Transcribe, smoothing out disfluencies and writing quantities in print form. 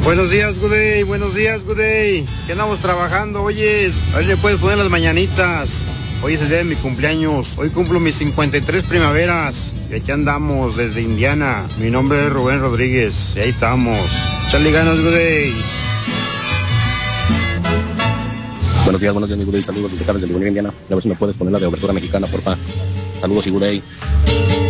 Buenos días, Gudey. Buenos días, Gudey. ¿Qué andamos trabajando? Oye, a ver, ¿le puedes poner las mañanitas? Hoy es el día de mi cumpleaños. Hoy cumplo mis 53 primaveras. Y aquí andamos desde Indiana. Mi nombre es Rubén Rodríguez. Y ahí estamos. Charlie ganas, Gudey. Buenos días, mi Gudey. Saludos desde Carlos de Libonera, Indiana. A ver si me puedes poner la de Obertura Mexicana, porfa. Saludos, y Gudey.